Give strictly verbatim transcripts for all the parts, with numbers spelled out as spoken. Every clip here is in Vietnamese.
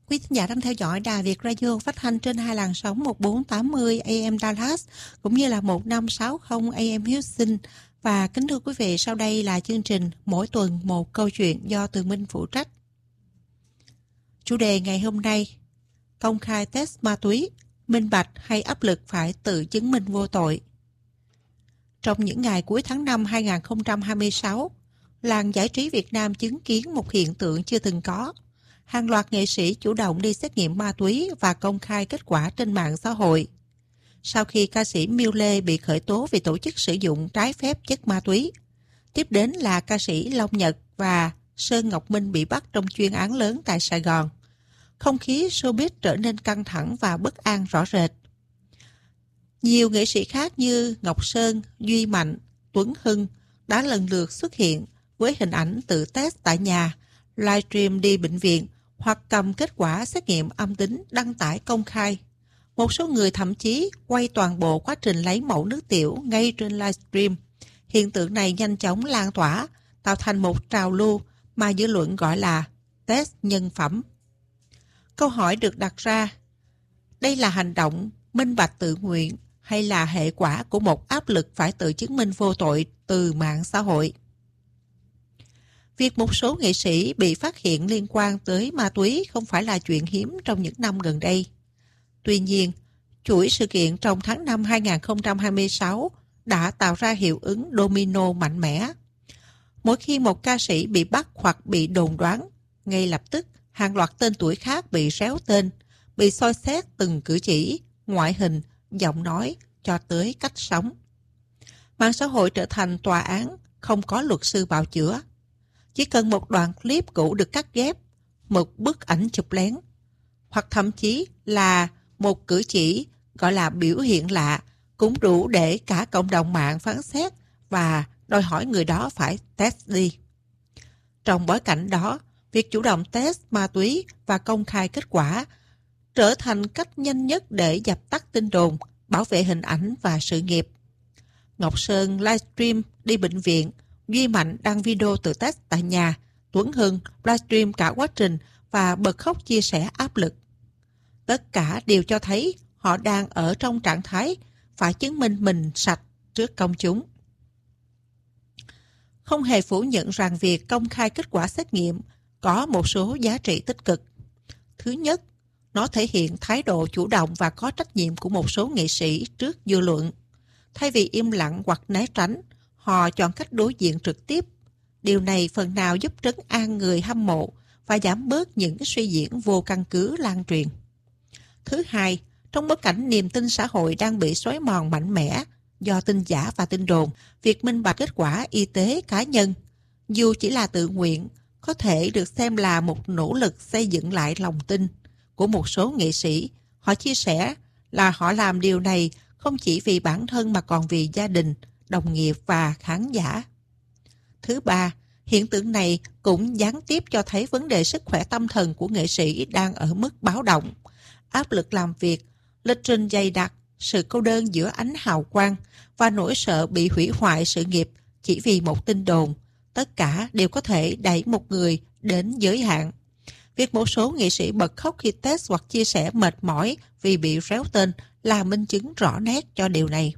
Quý thính giả đang theo dõi Đài Việt Radio phát thanh trên hai làn sóng một bốn tám mươi A M Dallas cũng như là một năm sáu không A M Houston. Và kính thưa quý vị, sau đây là chương trình Mỗi tuần một câu chuyện do Tường Minh phụ trách. Chủ đề ngày hôm nay: công khai test ma túy, minh bạch hay áp lực phải tự chứng minh vô tội. Trong những ngày cuối tháng năm hai không hai sáu, làng giải trí Việt Nam chứng kiến một hiện tượng chưa từng có. Hàng loạt nghệ sĩ chủ động đi xét nghiệm ma túy và công khai kết quả trên mạng xã hội. Sau khi ca sĩ Miu Lê bị khởi tố vì tổ chức sử dụng trái phép chất ma túy, tiếp đến là ca sĩ Long Nhật và Sơn Ngọc Minh bị bắt trong chuyên án lớn tại Sài Gòn. Không khí showbiz trở nên căng thẳng và bất an rõ rệt. Nhiều nghệ sĩ khác như Ngọc Sơn, Duy Mạnh, Tuấn Hưng đã lần lượt xuất hiện với hình ảnh tự test tại nhà, livestream đi bệnh viện hoặc cầm kết quả xét nghiệm âm tính đăng tải công khai. Một số người thậm chí quay toàn bộ quá trình lấy mẫu nước tiểu ngay trên livestream. Hiện tượng này nhanh chóng lan tỏa, tạo thành một trào lưu mà dư luận gọi là test nhân phẩm. Câu hỏi được đặt ra: đây là hành động minh bạch tự nguyện hay là hệ quả của một áp lực phải tự chứng minh vô tội từ mạng xã hội? Việc một số nghệ sĩ bị phát hiện liên quan tới ma túy không phải là chuyện hiếm trong những năm gần đây. Tuy nhiên, chuỗi sự kiện trong tháng năm hai không hai sáu đã tạo ra hiệu ứng domino mạnh mẽ. Mỗi khi một ca sĩ bị bắt hoặc bị đồn đoán, ngay lập tức hàng loạt tên tuổi khác bị réo tên, bị soi xét từng cử chỉ, ngoại hình, giọng nói cho tới cách sống. Mạng xã hội trở thành tòa án không có luật sư bào chữa. Chỉ cần một đoạn clip cũ được cắt ghép, một bức ảnh chụp lén, hoặc thậm chí là một cử chỉ gọi là biểu hiện lạ cũng đủ để cả cộng đồng mạng phán xét và đòi hỏi người đó phải test đi. Trong bối cảnh đó, việc chủ động test ma túy và công khai kết quả trở thành cách nhanh nhất để dập tắt tin đồn, bảo vệ hình ảnh và sự nghiệp. Ngọc Sơn livestream đi bệnh viện, Duy Mạnh đăng video tự test tại nhà, Tuấn Hưng livestream cả quá trình và bật khóc chia sẻ áp lực. Tất cả đều cho thấy họ đang ở trong trạng thái phải chứng minh mình sạch trước công chúng. Không hề phủ nhận rằng việc công khai kết quả xét nghiệm có một số giá trị tích cực. Thứ nhất, nó thể hiện thái độ chủ động và có trách nhiệm của một số nghệ sĩ trước dư luận. Thay vì im lặng hoặc né tránh, họ chọn cách đối diện trực tiếp. Điều này phần nào giúp trấn an người hâm mộ và giảm bớt những suy diễn vô căn cứ lan truyền. Thứ hai, trong bối cảnh niềm tin xã hội đang bị xói mòn mạnh mẽ do tin giả và tin đồn, việc minh bạch kết quả y tế cá nhân, dù chỉ là tự nguyện, có thể được xem là một nỗ lực xây dựng lại lòng tin của một số nghệ sĩ. Họ chia sẻ là họ làm điều này không chỉ vì bản thân mà còn vì gia đình, đồng nghiệp và khán giả. Thứ ba, hiện tượng này cũng gián tiếp cho thấy vấn đề sức khỏe tâm thần của nghệ sĩ đang ở mức báo động. Áp lực làm việc, lịch trình dày đặc, sự cô đơn giữa ánh hào quang và nỗi sợ bị hủy hoại sự nghiệp chỉ vì một tin đồn, tất cả đều có thể đẩy một người đến giới hạn. Việc một số nghệ sĩ bật khóc khi test hoặc chia sẻ mệt mỏi vì bị réo tên là minh chứng rõ nét cho điều này.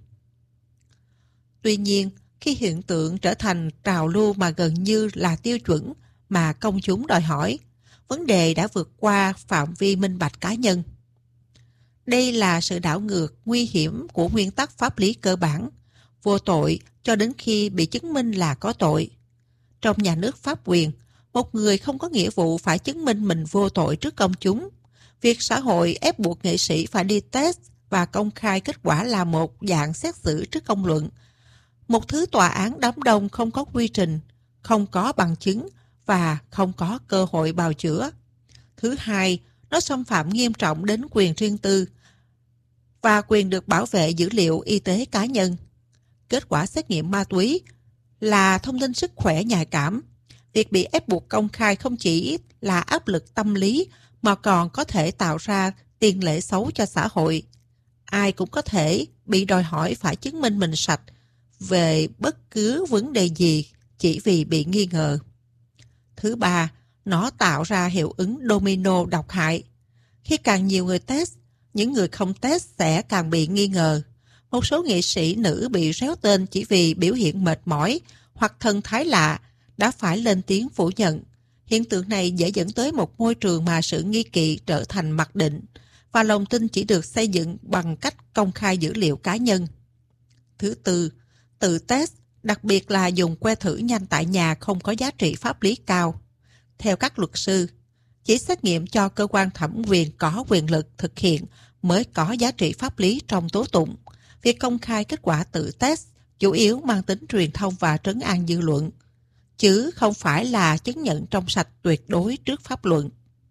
Tuy nhiên, khi hiện tượng trở thành trào lưu mà gần như là tiêu chuẩn mà công chúng đòi hỏi, vấn đề đã vượt qua phạm vi minh bạch cá nhân. Đây là sự đảo ngược nguy hiểm của nguyên tắc pháp lý cơ bản, vô tội cho đến khi bị chứng minh là có tội. Trong nhà nước pháp quyền, một người không có nghĩa vụ phải chứng minh mình vô tội trước công chúng. Việc xã hội ép buộc nghệ sĩ phải đi test và công khai kết quả là một dạng xét xử trước công luận. Một thứ tòa án đám đông không có quy trình, không có bằng chứng và không có cơ hội bào chữa. Thứ hai, nó xâm phạm nghiêm trọng đến quyền riêng tư và quyền được bảo vệ dữ liệu y tế cá nhân. Kết quả xét nghiệm ma túy là thông tin sức khỏe nhạy cảm. Việc bị ép buộc công khai không chỉ là áp lực tâm lý mà còn có thể tạo ra tiền lệ xấu cho xã hội. Ai cũng có thể bị đòi hỏi phải chứng minh mình sạch về bất cứ vấn đề gì chỉ vì bị nghi ngờ. Thứ ba, nó tạo ra hiệu ứng domino độc hại. Khi càng nhiều người test, những người không test sẽ càng bị nghi ngờ. Một số nghệ sĩ nữ bị réo tên chỉ vì biểu hiện mệt mỏi hoặc thần thái lạ đã phải lên tiếng phủ nhận. Hiện tượng này dễ dẫn tới một môi trường mà sự nghi kỵ trở thành mặc định và lòng tin chỉ được xây dựng bằng cách công khai dữ liệu cá nhân. Thứ tư, tự test, đặc biệt là dùng que thử nhanh tại nhà không có giá trị pháp lý cao. Theo các luật sư, chỉ xét nghiệm cho cơ quan thẩm quyền có quyền lực thực hiện mới có giá trị pháp lý trong tố tụng. Việc công khai kết quả tự test chủ yếu mang tính truyền thông và trấn an dư luận, chứ không phải là chứng nhận trong sạch tuyệt đối trước pháp luận.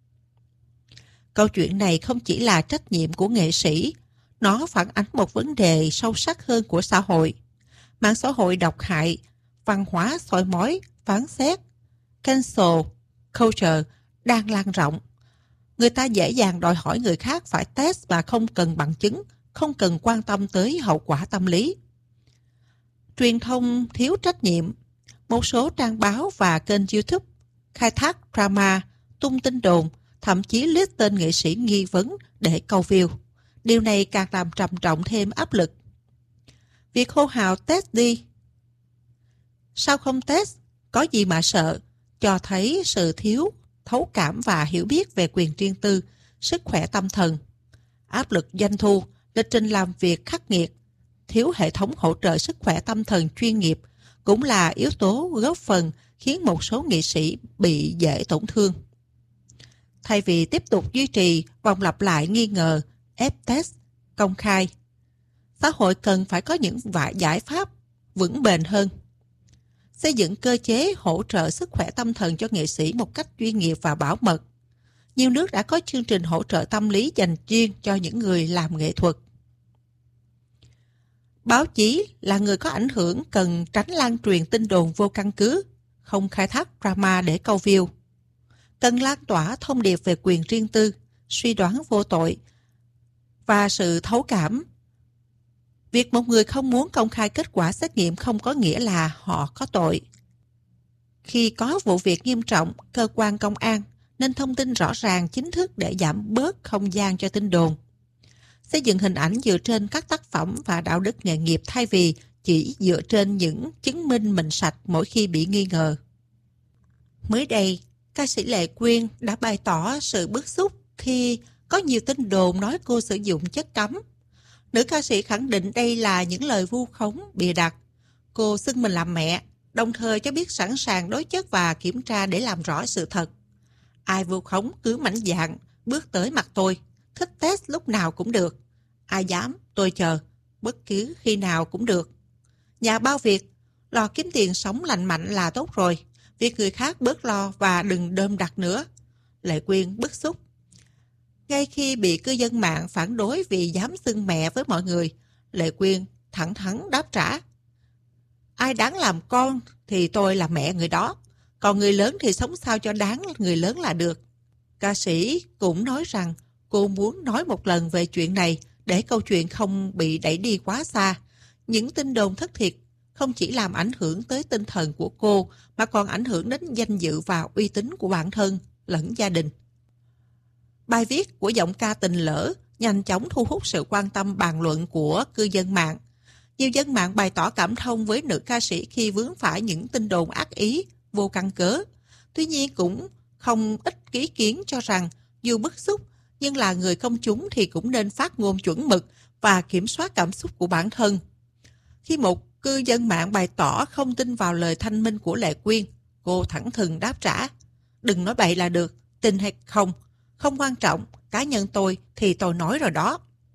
Câu chuyện này không chỉ là trách nhiệm của nghệ sĩ, nó phản ánh một vấn đề sâu sắc hơn của xã hội. Mạng xã hội độc hại, văn hóa soi mói, phán xét, cancel culture đang lan rộng. Người ta dễ dàng đòi hỏi người khác phải test mà không cần bằng chứng, không cần quan tâm tới hậu quả tâm lý. Truyền thông thiếu trách nhiệm. Một số trang báo và kênh YouTube khai thác drama, tung tin đồn, thậm chí list tên nghệ sĩ nghi vấn để câu view. Điều này càng làm trầm trọng thêm áp lực. Việc hô hào test đi. Sao không test? Có gì mà sợ? Cho thấy sự thiếu thấu cảm và hiểu biết về quyền riêng tư, sức khỏe tâm thần. Áp lực doanh thu, lịch trình làm việc khắc nghiệt, thiếu hệ thống hỗ trợ sức khỏe tâm thần chuyên nghiệp cũng là yếu tố góp phần khiến một số nghệ sĩ bị dễ tổn thương. Thay vì tiếp tục duy trì vòng lặp lại nghi ngờ, ép test, công khai, xã hội cần phải có những giải pháp vững bền hơn. Xây dựng cơ chế hỗ trợ sức khỏe tâm thần cho nghệ sĩ một cách chuyên nghiệp và bảo mật. Nhiều nước đã có chương trình hỗ trợ tâm lý dành riêng cho những người làm nghệ thuật. Báo chí là người có ảnh hưởng cần tránh lan truyền tin đồn vô căn cứ, không khai thác drama để câu view. Cần lan tỏa thông điệp về quyền riêng tư, suy đoán vô tội và sự thấu cảm. Việc một người không muốn công khai kết quả xét nghiệm không có nghĩa là họ có tội. Khi có vụ việc nghiêm trọng, cơ quan công an nên thông tin rõ ràng chính thức để giảm bớt không gian cho tin đồn. Xây dựng hình ảnh dựa trên các tác phẩm và đạo đức nghề nghiệp thay vì chỉ dựa trên những chứng minh mình sạch mỗi khi bị nghi ngờ. Mới đây, ca sĩ Lệ Quyên đã bày tỏ sự bức xúc khi có nhiều tin đồn nói cô sử dụng chất cấm. Nữ ca sĩ khẳng định đây là những lời vu khống, bịa đặt. Cô xưng mình làm mẹ, đồng thời cho biết sẵn sàng đối chất và kiểm tra để làm rõ sự thật. Ai vu khống cứ mạnh dạn, bước tới mặt tôi, thích test lúc nào cũng được. Ai dám, tôi chờ, bất cứ khi nào cũng được. Nhà bao việc, lo kiếm tiền sống lành mạnh là tốt rồi. Việc người khác bớt lo và đừng đơm đặt nữa. Lệ Quyên bức xúc. Ngay khi bị cư dân mạng phản đối vì dám xưng mẹ với mọi người, Lệ Quyên thẳng thắn đáp trả. Ai đáng làm con thì tôi là mẹ người đó. Còn người lớn thì sống sao cho đáng người lớn là được. Ca sĩ cũng nói rằng cô muốn nói một lần về chuyện này để câu chuyện không bị đẩy đi quá xa. Những tin đồn thất thiệt không chỉ làm ảnh hưởng tới tinh thần của cô mà còn ảnh hưởng đến danh dự và uy tín của bản thân lẫn gia đình. Bài viết của giọng ca Tình Lỡ nhanh chóng thu hút sự quan tâm bàn luận của cư dân mạng. Nhiều dân mạng bày tỏ cảm thông với nữ ca sĩ khi vướng phải những tin đồn ác ý, vô căn cớ. Tuy nhiên cũng không ít ý kiến cho rằng dù bức xúc nhưng là người công chúng thì cũng nên phát ngôn chuẩn mực và kiểm soát cảm xúc của bản thân. Khi một cư dân mạng bày tỏ không tin vào lời thanh minh của Lệ Quyên, cô thẳng thừng đáp trả. Đừng nói bậy là được, tin hay không, không quan trọng, cá nhân tôi thì tôi nói rồi đó.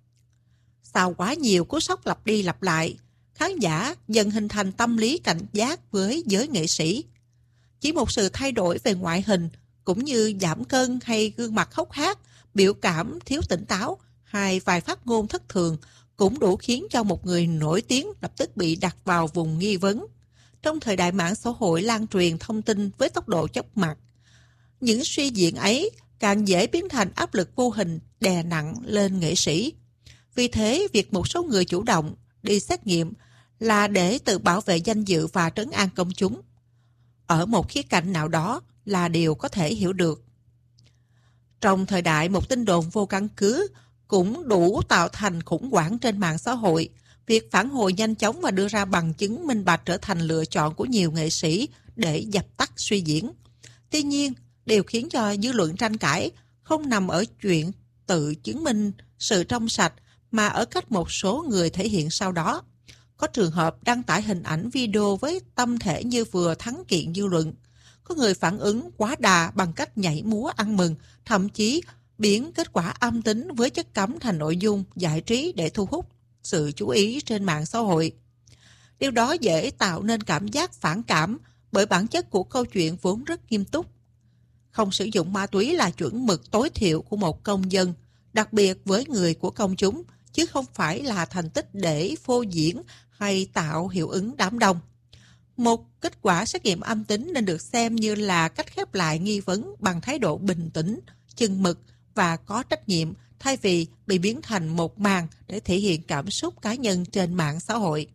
Sau quá nhiều cú sốc lặp đi lặp lại, khán giả dần hình thành tâm lý cảnh giác với giới nghệ sĩ. Chỉ một sự thay đổi về ngoại hình, cũng như giảm cân hay gương mặt hốc hác, biểu cảm thiếu tỉnh táo hay vài phát ngôn thất thường cũng đủ khiến cho một người nổi tiếng lập tức bị đặt vào vùng nghi vấn. Trong thời đại mạng xã hội lan truyền thông tin với tốc độ chóng mặt, những suy diễn ấy càng dễ biến thành áp lực vô hình đè nặng lên nghệ sĩ. Vì thế, việc một số người chủ động đi xét nghiệm là để tự bảo vệ danh dự và trấn an công chúng. Ở một khía cạnh nào đó là điều có thể hiểu được. Trong thời đại một tin đồn vô căn cứ cũng đủ tạo thành khủng hoảng trên mạng xã hội, việc phản hồi nhanh chóng và đưa ra bằng chứng minh bạch trở thành lựa chọn của nhiều nghệ sĩ để dập tắt suy diễn. Tuy nhiên, điều khiến cho dư luận tranh cãi không nằm ở chuyện tự chứng minh sự trong sạch mà ở cách một số người thể hiện sau đó. Có trường hợp đăng tải hình ảnh video với tâm thể như vừa thắng kiện dư luận. Có người phản ứng quá đà bằng cách nhảy múa ăn mừng, thậm chí biến kết quả âm tính với chất cấm thành nội dung giải trí để thu hút sự chú ý trên mạng xã hội. Điều đó dễ tạo nên cảm giác phản cảm bởi bản chất của câu chuyện vốn rất nghiêm túc. Không sử dụng ma túy là chuẩn mực tối thiểu của một công dân, đặc biệt với người của công chúng, chứ không phải là thành tích để phô diễn hay tạo hiệu ứng đám đông. Một kết quả xét nghiệm âm tính nên được xem như là cách khép lại nghi vấn bằng thái độ bình tĩnh, chừng mực và có trách nhiệm, thay vì bị biến thành một màn để thể hiện cảm xúc cá nhân trên mạng xã hội.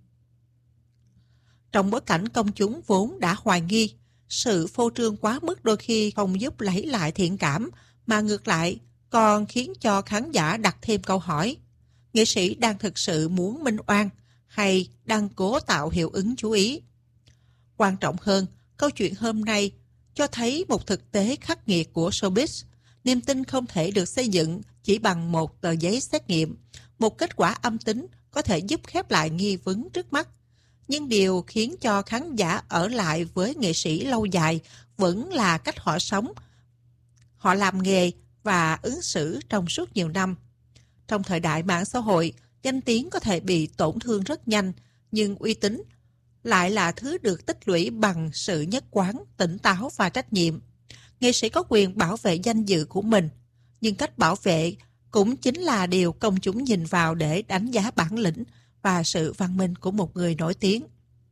Trong bối cảnh công chúng vốn đã hoài nghi, sự phô trương quá mức đôi khi không giúp lấy lại thiện cảm, mà ngược lại còn khiến cho khán giả đặt thêm câu hỏi: nghệ sĩ đang thực sự muốn minh oan hay đang cố tạo hiệu ứng chú ý? Quan trọng hơn, câu chuyện hôm nay cho thấy một thực tế khắc nghiệt của showbiz. Niềm tin không thể được xây dựng chỉ bằng một tờ giấy xét nghiệm. Một kết quả âm tính có thể giúp khép lại nghi vấn trước mắt. Nhưng điều khiến cho khán giả ở lại với nghệ sĩ lâu dài vẫn là cách họ sống, họ làm nghề và ứng xử trong suốt nhiều năm. Trong thời đại mạng xã hội, danh tiếng có thể bị tổn thương rất nhanh, nhưng uy tín lại là thứ được tích lũy bằng sự nhất quán, tỉnh táo và trách nhiệm. Nghệ sĩ có quyền bảo vệ danh dự của mình, nhưng cách bảo vệ cũng chính là điều công chúng nhìn vào để đánh giá bản lĩnh và sự văn minh của một người nổi tiếng.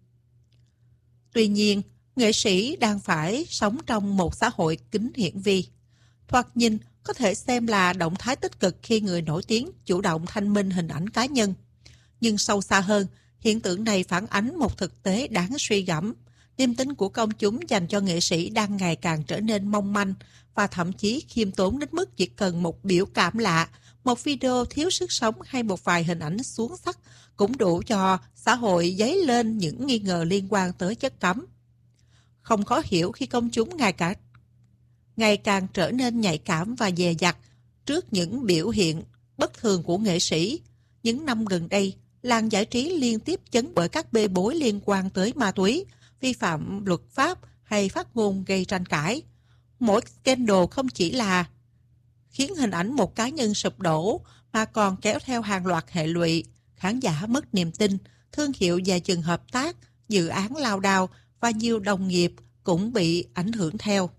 Tuy nhiên, nghệ sĩ đang phải sống trong một xã hội kính hiển vi. Thoạt nhìn có thể xem là động thái tích cực khi người nổi tiếng chủ động thanh minh hình ảnh cá nhân. Nhưng sâu xa hơn, hiện tượng này phản ánh một thực tế đáng suy gẫm. Niềm tin của công chúng dành cho nghệ sĩ đang ngày càng trở nên mong manh và thậm chí khiêm tốn đến mức chỉ cần một biểu cảm lạ, một video thiếu sức sống hay một vài hình ảnh xuống sắc cũng đủ cho xã hội dấy lên những nghi ngờ liên quan tới chất cấm. Không khó hiểu khi công chúng ngày cả ngày càng trở nên nhạy cảm và dè dặt trước những biểu hiện bất thường của nghệ sĩ. Những năm gần đây, làng giải trí liên tiếp chấn bởi các bê bối liên quan tới ma túy, vi phạm luật pháp hay phát ngôn gây tranh cãi. Mỗi scandal không chỉ là khiến hình ảnh một cá nhân sụp đổ, mà còn kéo theo hàng loạt hệ lụy, khán giả mất niềm tin, thương hiệu và chừng hợp tác, dự án lao đao và nhiều đồng nghiệp cũng bị ảnh hưởng theo.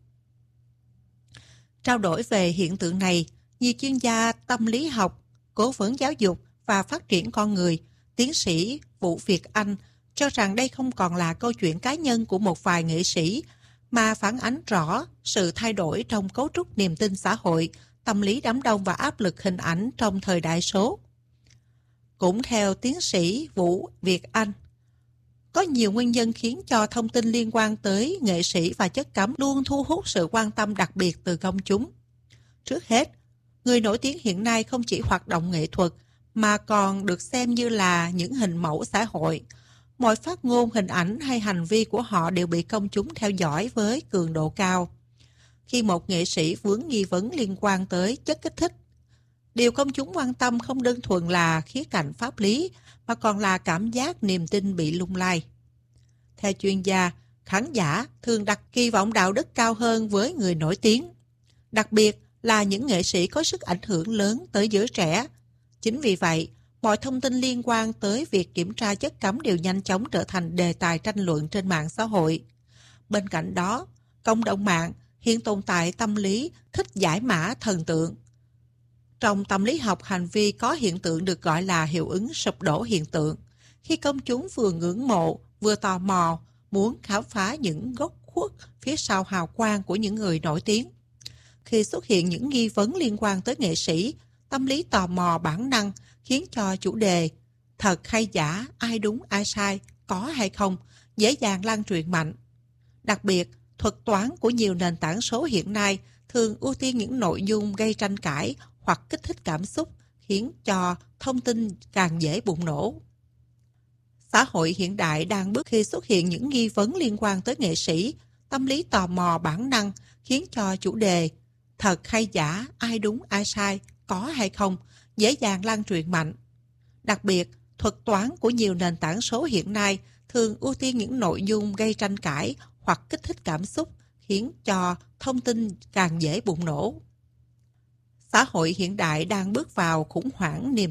Trao đổi về hiện tượng này, nhiều chuyên gia tâm lý học, cố vấn giáo dục và phát triển con người, tiến sĩ Vũ Việt Anh cho rằng đây không còn là câu chuyện cá nhân của một vài nghệ sĩ, mà phản ánh rõ sự thay đổi trong cấu trúc niềm tin xã hội, tâm lý đám đông và áp lực hình ảnh trong thời đại số. Cũng theo tiến sĩ Vũ Việt Anh, có nhiều nguyên nhân khiến cho thông tin liên quan tới nghệ sĩ và chất cấm luôn thu hút sự quan tâm đặc biệt từ công chúng. Trước hết, người nổi tiếng hiện nay không chỉ hoạt động nghệ thuật mà còn được xem như là những hình mẫu xã hội. Mọi phát ngôn, hình ảnh hay hành vi của họ đều bị công chúng theo dõi với cường độ cao. Khi một nghệ sĩ vướng nghi vấn liên quan tới chất kích thích, điều công chúng quan tâm không đơn thuần là khía cạnh pháp lý, mà còn là cảm giác niềm tin bị lung lay. Theo chuyên gia, khán giả thường đặt kỳ vọng đạo đức cao hơn với người nổi tiếng, đặc biệt là những nghệ sĩ có sức ảnh hưởng lớn tới giới trẻ. Chính vì vậy, mọi thông tin liên quan tới việc kiểm tra chất cấm đều nhanh chóng trở thành đề tài tranh luận trên mạng xã hội. Bên cạnh đó, cộng đồng mạng hiện tồn tại tâm lý thích giải mã thần tượng. Trong tâm lý học hành vi có hiện tượng được gọi là hiệu ứng sụp đổ hiện tượng. Khi công chúng vừa ngưỡng mộ, vừa tò mò, muốn khám phá những góc khuất phía sau hào quang của những người nổi tiếng. Khi xuất hiện những nghi vấn liên quan tới nghệ sĩ, tâm lý tò mò bản năng khiến cho chủ đề thật hay giả, ai đúng ai sai, có hay không, dễ dàng lan truyền mạnh. Đặc biệt, thuật toán của nhiều nền tảng số hiện nay thường ưu tiên những nội dung gây tranh cãi hoặc kích thích cảm xúc, khiến cho thông tin càng dễ bùng nổ. Xã hội hiện đại đang bước khi xuất hiện những nghi vấn liên quan tới nghệ sĩ, tâm lý tò mò bản năng khiến cho chủ đề thật hay giả, ai đúng ai sai, có hay không dễ dàng lan truyền mạnh. Đặc biệt, thuật toán của nhiều nền tảng số hiện nay thường ưu tiên những nội dung gây tranh cãi hoặc kích thích cảm xúc, khiến cho thông tin càng dễ bùng nổ. Xã hội hiện đại đang bước vào khủng hoảng niềm